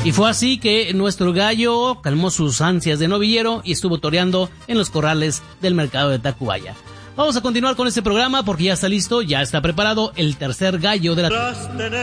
Y fue así que nuestro gallo calmó sus ansias de novillero y estuvo toreando en los corrales del mercado de Tacubaya. Vamos a continuar con este programa porque ya está listo, ya está preparado el tercer gallo de la...